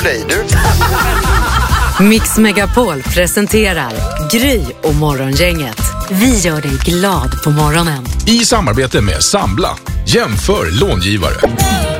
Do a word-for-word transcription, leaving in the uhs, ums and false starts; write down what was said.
dig du. Mix Megapol presenterar Gry och Morgongänget. Vi gör dig glad på morgonen. I samarbete med Sambla. Jämför långivare.